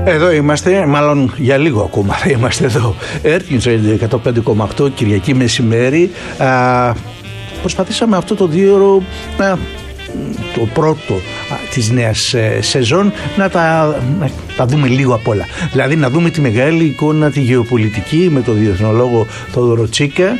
Εδώ είμαστε, μάλλον για λίγο ακόμα θα είμαστε εδώ. Earth News 105,8 Κυριακή μεσημέρι. Προσπαθήσαμε αυτό το 2ωρο, το πρώτο της νέας σεζόν, να τα δούμε λίγο απ' όλα. Δηλαδή να δούμε τη μεγάλη εικόνα, τη γεωπολιτική, με τον διεθνολόγο Θόδωρο Τσίκα,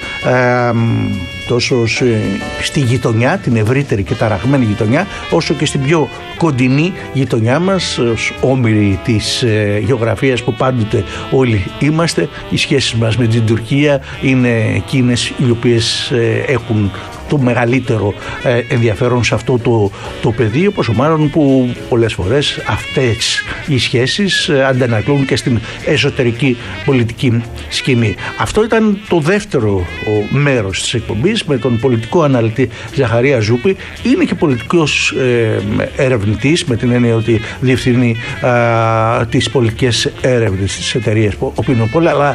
τόσο στη γειτονιά, την ευρύτερη και ταραγμένη γειτονιά, όσο και στην πιο κοντινή γειτονιά μας, ως όμοιροι της γεωγραφίας που πάντοτε όλοι είμαστε. Οι σχέσεις μας με την Τουρκία είναι εκείνες οι οποίες έχουν το μεγαλύτερο ενδιαφέρον σε αυτό το πεδίο, πόσο μάλλον που πολλές φορές αυτές οι σχέσεις αντανακλούν και στην εσωτερική πολιτική σκηνή. Αυτό ήταν το δεύτερο μέρος της εκπομπής με τον πολιτικό αναλυτή Ζαχαρία Ζούπη. Είναι και πολιτικός ερευνητής, με την έννοια ότι διευθύνει τις πολιτικές έρευνες της εταιρείας Opinionpoll, αλλά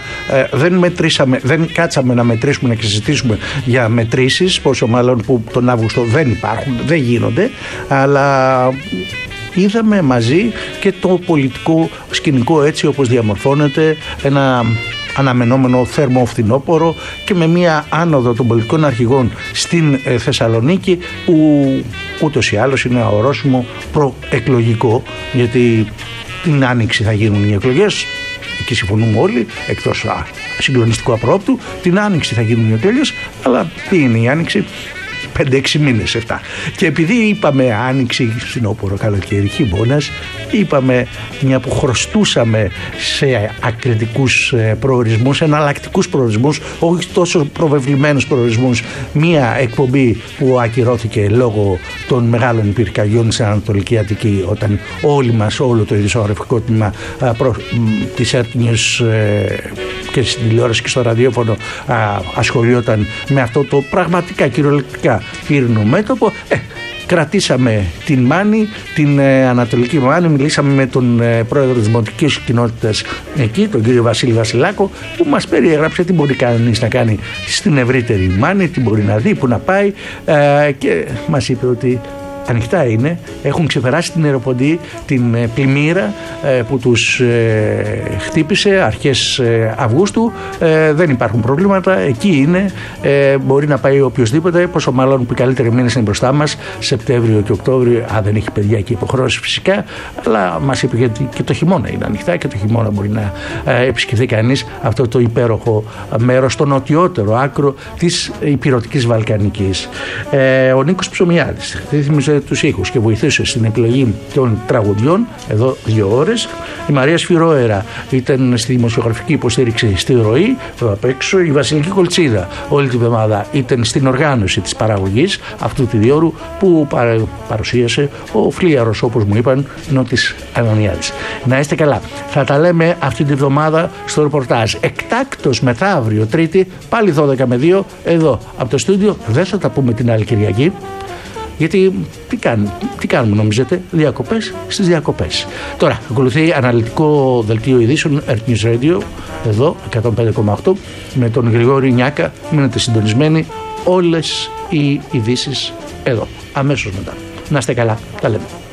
δεν κάτσαμε να μετρήσουμε, να συζητήσουμε για μετρήσεις, πόσο μάλλον που τον Αύγουστο δεν υπάρχουν, δεν γίνονται, αλλά είδαμε μαζί και το πολιτικό σκηνικό έτσι όπως διαμορφώνεται, ένα αναμενόμενο θέρμο φθινόπωρο και με μία άνοδο των πολιτικών αρχηγών στην Θεσσαλονίκη, που ούτως ή άλλως είναι ορόσημο προεκλογικό, γιατί την Άνοιξη θα γίνουν οι εκλογές. Εκεί συμφωνούμε όλοι, εκτός συγκλονιστικού απρόπτου. Την Άνοιξη θα γίνουν οι εκλογές, αλλά τι είναι η Άνοιξη? 5-6 μήνες, 7. Και επειδή είπαμε Άνοιξη, φθινόπωρο, καλοκαίρι, χειμώνας, είπαμε μια που χρωστούσαμε σε ακριτικούς προορισμούς, εναλλακτικούς προορισμούς, όχι τόσο προβεβλημένους προορισμούς, μια εκπομπή που ακυρώθηκε λόγω των μεγάλων πυρκαγιών στην Ανατολική Αττική, όταν όλοι μας, όλο το ειδησογραφικό τμήμα της Earth News και στην τηλεόραση και στο ραδιόφωνο ασχολιόταν με αυτό το πραγματικά κυριολεκτικά πύρινο μέτωπο. Κρατήσαμε την Μάνη, την Ανατολική Μάνη, μιλήσαμε με τον πρόεδρο της Δημοτικής Κοινότητας εκεί, τον κύριο Βασίλη Βασιλάκο, που μας περιέγραψε τι μπορεί κανείς να κάνει στην ευρύτερη Μάνη, τι μπορεί να δει, που να πάει, και μας είπε ότι ανοιχτά είναι, έχουν ξεπεράσει την Αεροποντή, την πλημμύρα που τους χτύπησε αρχές Αυγούστου, δεν υπάρχουν προβλήματα, εκεί είναι, μπορεί να πάει οποιοσδήποτε, πόσο μάλλον που οι καλύτεροι μήνες είναι μπροστά μας, Σεπτέμβριο και Οκτώβριο, δεν έχει παιδιά και υποχρεώσεις φυσικά, αλλά μας είπε γιατί και το χειμώνα είναι ανοιχτά και το χειμώνα μπορεί να επισκεφθεί κανείς αυτό το υπέροχο μέρος, στο νοτιότερο άκρο της Ηπειρωτικής Βαλκανικής. Ο Νίκος Ψωμιάδης ρύθμιζε τους ήχους και βοηθούσε στην επιλογή των τραγουδιών εδώ 2 ώρες. Η Μαρία Σφυρόερα ήταν στη δημοσιογραφική υποστήριξη στη ροή απ' έξω. Η Βασιλική Κολτσίδα όλη τη βδομάδα ήταν στην οργάνωση της παραγωγής αυτού του 2 ώρου που παρουσίασε ο Φλίαρος, όπως μου είπαν, Νότης Ανανιάδης. Να είστε καλά. Θα τα λέμε αυτή τη βδομάδα στο ρεπορτάζ. Εκτάκτος μεθαύριο Τρίτη, πάλι 12 με 2 εδώ από το στούντιο. Δεν θα τα πούμε την άλλη Κυριακή, γιατί τι κάνουμε νομίζετε? Διακοπές στις διακοπές. Τώρα ακολουθεί αναλυτικό δελτίο ειδήσεων Earth News Radio εδώ 105,8 με τον Γρηγόρη Νιάκα. Μείνετε συντονισμένοι, όλες οι ειδήσεις εδώ αμέσως μετά. Να είστε καλά, τα λέμε.